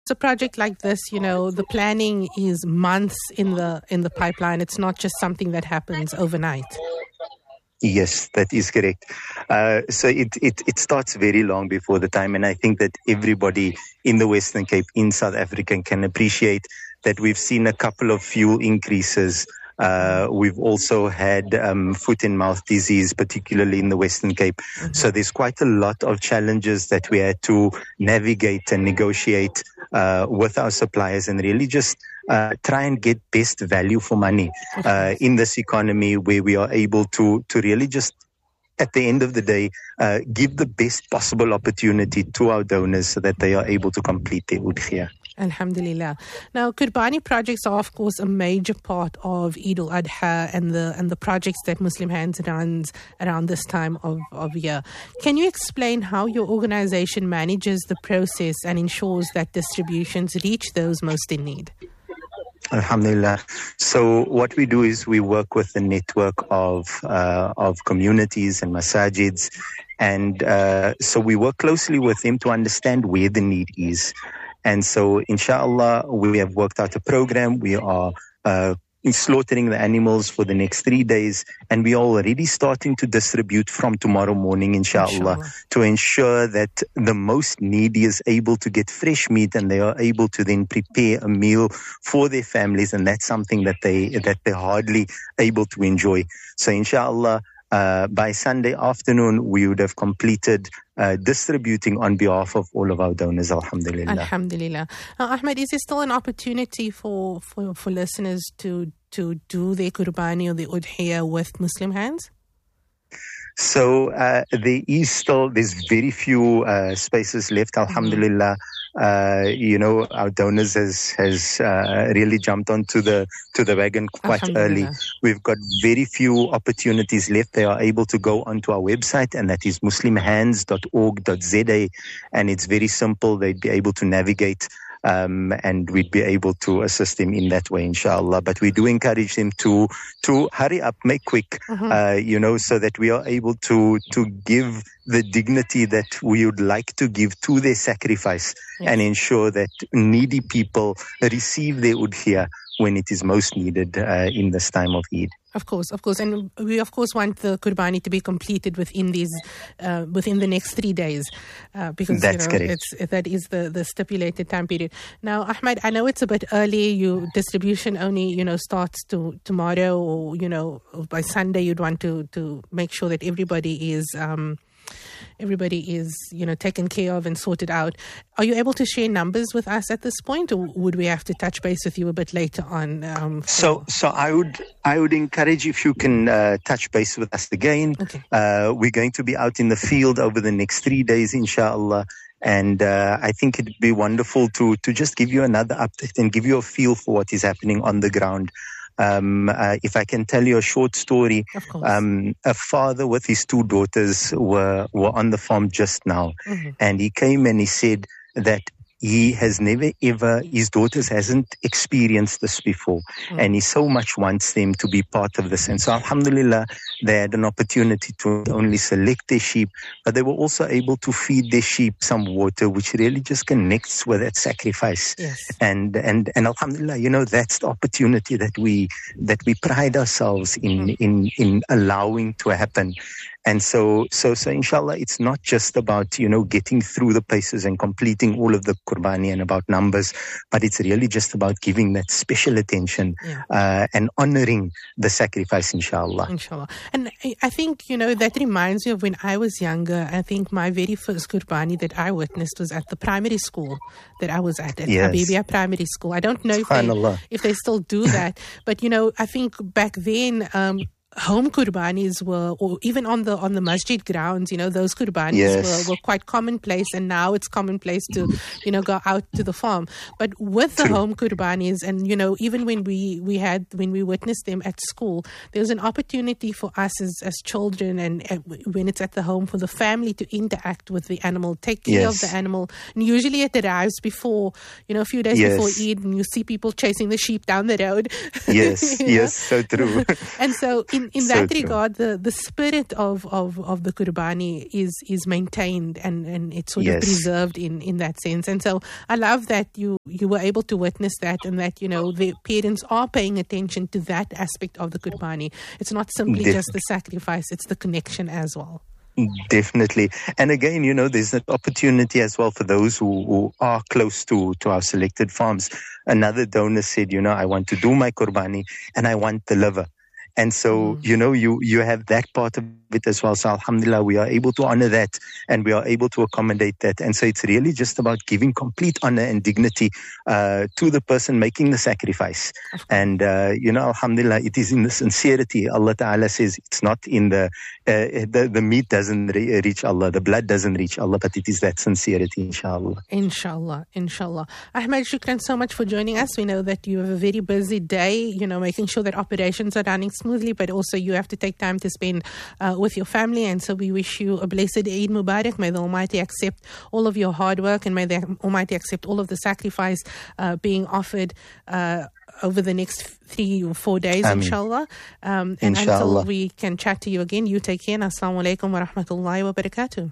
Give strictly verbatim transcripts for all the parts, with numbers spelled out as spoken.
a project like this, you know, the planning is months in the in the pipeline. It's not just something that happens overnight. Yes, that is correct. Uh, so it, it, it starts very long before the time. And I think that everybody in the Western Cape, in South Africa, can appreciate that we've seen a couple of fuel increases. Uh, we've also had um, foot and mouth disease, particularly in the Western Cape. Mm-hmm. So there's quite a lot of challenges that we had to navigate and negotiate uh, with our suppliers, and really just uh, try and get best value for money uh, in this economy, where we are able to to really just, at the end of the day, uh, give the best possible opportunity to our donors so that they are able to complete their udhiyah. Alhamdulillah. Now, Qurbani projects are, of course, a major part of Eid al-Adha and the and the projects that Muslim Hands runs around this time of, of year. Can you explain how your organization manages the process and ensures that distributions reach those most in need? Alhamdulillah. So what we do is we work with a network of uh, of communities and masajids, and uh, so we work closely with them to understand where the need is. And so, inshallah, we have worked out a program. We are uh, slaughtering the animals for the next three days, and we are already starting to distribute from tomorrow morning, inshallah, inshallah, to ensure that the most needy is able to get fresh meat, and they are able to then prepare a meal for their families, and that's something that they that they're hardly able to enjoy. So, inshallah, Uh, by Sunday afternoon, we would have completed uh, distributing on behalf of all of our donors, alhamdulillah. Alhamdulillah. Now, Ahmed, is there still an opportunity for, for, for listeners to, to do their Qurbani or their Udhiyah with Muslim Hands? So uh, there is still, there's very few uh, spaces left, alhamdulillah. Mm-hmm. Uh, you know, our donors has has uh, really jumped onto the to the wagon quite early. We've got very few opportunities left. They are able to go onto our website, and that is muslim hands dot org dot z a, and it's very simple. They'd be able to navigate, um, and we'd be able to assist them in that way, inshallah. But we do encourage them to to hurry up, make quick, mm-hmm. uh, you know, so that we are able to to give the dignity that we would like to give to their sacrifice, yes, and ensure that needy people receive their udhiyah when it is most needed uh, in this time of Eid. Of course, of course. And we, of course, want the Qurbani to be completed within these, uh, within the next three days. Uh, because, That's you know, correct. It's, that is the, the stipulated time period. Now, Ahmed, I know it's a bit early. You distribution only, you know, starts to tomorrow, or, you know, by Sunday you'd want to, to make sure that everybody is... Um, Everybody is, you know, taken care of and sorted out. Are you able to share numbers with us at this point, or would we have to touch base with you a bit later on? Um, so, so I would, I would encourage if you can uh, touch base with us again. Okay. Uh, we're going to be out in the field over the next three days, inshallah. And uh, I think it'd be wonderful to to just give you another update and give you a feel for what is happening on the ground. Um, uh, if I can tell you a short story, um, a father with his two daughters were, were on the farm just now, mm-hmm. and he came and he said that he has never ever, his daughters hasn't experienced this before, mm-hmm. and he so much wants them to be part of this. And so, alhamdulillah, they had an opportunity to not only select their sheep, but they were also able to feed their sheep some water, which really just connects with that sacrifice. Yes. And, and, and alhamdulillah, you know, that's the opportunity that we, that we pride ourselves in, mm-hmm. in, in allowing to happen. And so, so, so inshallah, it's not just about, you know, getting through the paces and completing all of the Qurbani and about numbers, but it's really just about giving that special attention, yeah. uh, and honoring the sacrifice, inshallah. Inshallah. And I think, you know, that reminds me of when I was younger. I think my very first Qurbani that I witnessed was at the primary school that I was at, at yes. Habibia Primary School. I don't know if they, if they still do that, but, you know, I think back then, um, home Qurbanis were, or even on the on the masjid grounds, you know, those Qurbanis yes. were, were quite commonplace, and now it's commonplace to, you know, go out to the farm. But with the True. home Qurbanis, and, you know, even when we, we had, when we witnessed them at school, there was an opportunity for us as, as children, and uh, when it's at the home, for the family to interact with the animal, take care yes. of the animal. And usually it arrives before, you know, a few days yes. before Eid, and you see people chasing the sheep down the road. Yes, You know? yes, so true. And so in in, in So that true. regard, the, the spirit of, of, of the Qurbani is is maintained and, and it's sort Yes. of preserved in, in that sense. And so I love that you, you were able to witness that, and that, you know, the parents are paying attention to that aspect of the Qurbani. It's not simply Def- just the sacrifice, it's the connection as well. Definitely. And again, you know, there's an opportunity as well for those who, who are close to, to our selected farms. Another donor said, you know, I want to do my Qurbani and I want the liver. And so, Mm. you know, you, you have that part of it as well. So alhamdulillah, we are able to honor that and we are able to accommodate that. And so it's really just about giving complete honor and dignity uh, to the person making the sacrifice. And, uh, you know, alhamdulillah, it is in the sincerity. Allah Ta'ala says it's not in the, uh, the, the meat doesn't re- reach Allah, the blood doesn't reach Allah, but it is that sincerity, inshallah. Inshallah, inshallah. Ahmed, shukran so much for joining us. We know that you have a very busy day, you know, making sure that operations are running smoothly, but also you have to take time to spend uh, with your family. And so we wish you a blessed Eid Mubarak. May the Almighty accept all of your hard work, and may the Almighty accept all of the sacrifice uh, being offered uh, over the next three or four days, Ameen. inshallah. Um, and Inshallah. until we can chat to you again, you take care. Assalamu alaikum wa rahmatullahi wa barakatuh.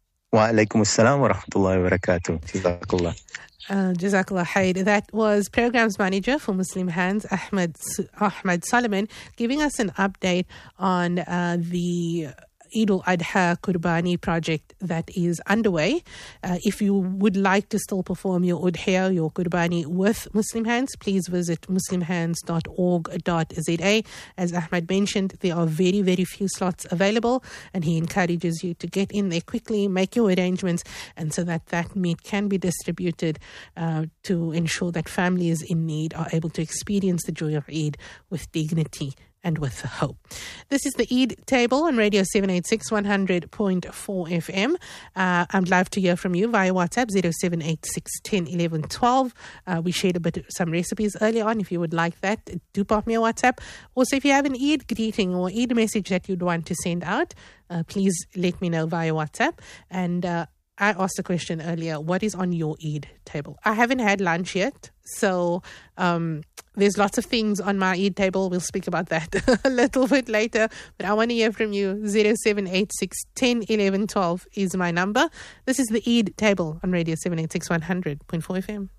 Wa alaikum assalam wa rahmatullahi wa barakatuh. Jazakallah. Uh, Jazakallah khair. That was Programs Manager for Muslim Hands, Ahmed Ahmed Solomon, giving us an update on uh, the Eid al-Adha Qurbani project that is underway. Uh, if you would like to still perform your Udhiya, your Qurbani with Muslim Hands, please visit muslim hands dot org dot z a. As Ahmed mentioned, there are very, very few slots available, and he encourages you to get in there quickly, make your arrangements, and so that that meat can be distributed uh, to ensure that families in need are able to experience the joy of Eid with dignity and with hope. This is the Eid Table on Radio seven eighty-six, one hundred point four F M. Uh, I'd love to hear from you via WhatsApp zero seven eight six, one zero, one one, one two. Uh, we shared a bit of some recipes earlier on. If you would like that, do pop me a WhatsApp. Also, if you have an Eid greeting or Eid message that you'd want to send out, uh, please let me know via WhatsApp. And uh, I asked a question earlier, what is on your Eid table? I haven't had lunch yet, so um, there's lots of things on my Eid table. We'll speak about that a little bit later, but I want to hear from you. zero seven eight six, one zero, one one, one two is my number. This is the Eid Table on Radio seven eighty-six, one hundred point four F M.